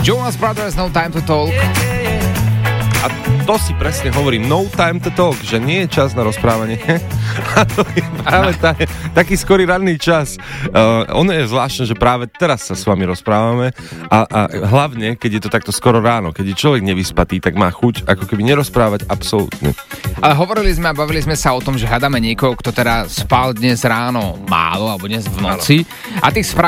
Jonas Brothers, No Time to Talk. A to si presne hovorím, no time to talk, že nie je čas na rozprávanie. A to je práve taký skorý ranný čas. Ono je zvláštne, že práve teraz sa s vami rozprávame a hlavne, keď je to takto skoro ráno, keď je človek nevyspatý, tak má chuť ako keby nerozprávať absolútne. Ale hovorili sme a bavili sme sa o tom, že hľadáme niekoho, kto teda spal dnes ráno málo alebo dnes v noci. A tých správ